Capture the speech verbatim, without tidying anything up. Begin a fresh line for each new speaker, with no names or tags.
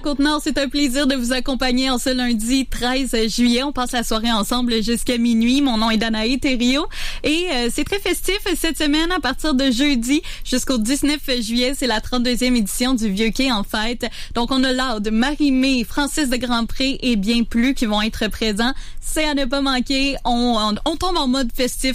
Côte-Nord, c'est un plaisir de vous accompagner en ce lundi treize juillet. On passe la soirée ensemble jusqu'à minuit. Mon nom est Danae Thériault et euh, c'est très festif cette semaine à partir de jeudi jusqu'au dix-neuf juillet. C'est la trente-deuxième édition du Vieux Quai en fête. Donc, on a Laude, Marie-Mé, Francis de Grandpré et bien plus qui vont être présents. C'est à ne pas manquer. On, on, on tombe en mode festif